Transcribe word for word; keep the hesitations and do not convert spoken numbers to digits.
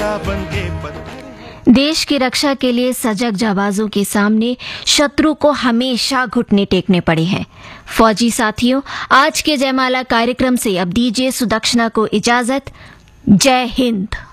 चिता बनके पत्थर। देश की रक्षा के लिए सजग जाबाजों के सामने शत्रु को हमेशा घुटने टेकने पड़े हैं। फौजी साथियों, आज के जयमाला कार्यक्रम से अब दीजिए सुदक्षिणा को इजाजत। जय हिंद।